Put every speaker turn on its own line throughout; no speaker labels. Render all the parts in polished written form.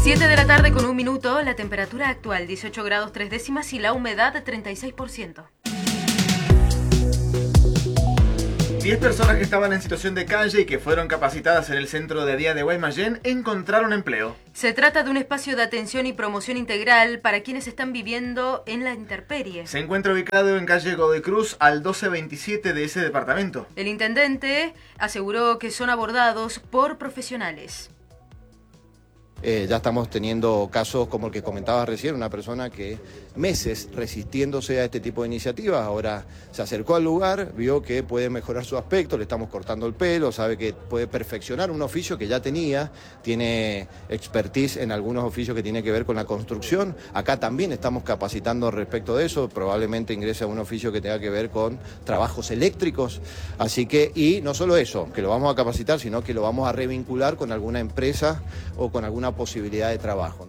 7 de la tarde con 1 minuto, la temperatura actual 18 grados 3 décimas y la humedad 36%.
10 personas que estaban en situación de calle y que fueron capacitadas en el centro de día de Guaymallén encontraron empleo.
Se trata de un espacio de atención y promoción integral para quienes están viviendo en la intemperie.
Se encuentra ubicado en calle Godoy Cruz al 1227 de ese departamento.
El intendente aseguró que son abordados por profesionales.
Ya estamos teniendo casos como el que comentaba recién, una persona que meses resistiéndose a este tipo de iniciativas, ahora se acercó al lugar, vio que puede mejorar su aspecto, le estamos cortando el pelo, sabe que puede perfeccionar un oficio que ya tenía, tiene expertise en algunos oficios que tiene que ver con la construcción. Acá también estamos capacitando respecto de eso, probablemente ingrese a un oficio que tenga que ver con trabajos eléctricos, así que, y no solo eso, que lo vamos a capacitar, sino que lo vamos a revincular con alguna empresa o con alguna posibilidad de trabajo.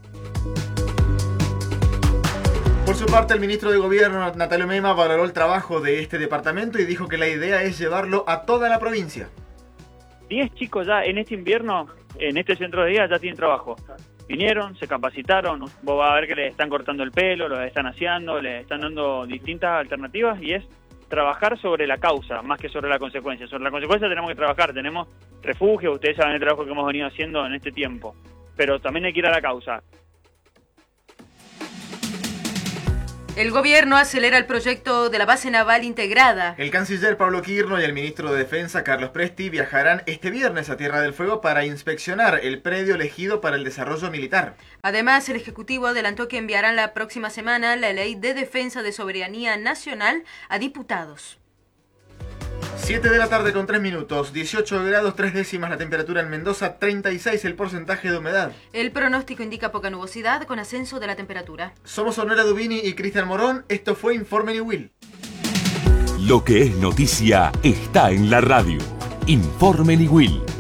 Por su parte, el ministro de Gobierno, Natalio Mema, valoró el trabajo de este departamento y dijo que la idea es llevarlo a toda la provincia.
10 chicos ya en este invierno, en este centro de día, ya tienen trabajo. Vinieron, se capacitaron, vos vas a ver que les están cortando el pelo, los están aseando, les están dando distintas alternativas y es trabajar sobre la causa, más que sobre la consecuencia. Sobre la consecuencia tenemos que trabajar, tenemos refugio, ustedes saben el trabajo que hemos venido haciendo en este tiempo, pero también hay que ir a la causa.
El gobierno acelera el proyecto de la base naval integrada.
El canciller Pablo Quirno y el ministro de Defensa Carlos Presti viajarán este viernes a Tierra del Fuego para inspeccionar el predio elegido para el desarrollo militar.
Además, el Ejecutivo adelantó que enviarán la próxima semana la Ley de Defensa de Soberanía Nacional a diputados.
7 de la tarde con 3 minutos, 18 grados 3 décimas la temperatura en Mendoza, 36 el porcentaje de humedad.
El pronóstico indica poca nubosidad con ascenso de la temperatura.
Somos Ornella Dubini y Cristian Morón, esto fue Informe Niwil.
Lo que es noticia está en la radio. Informe Niwil.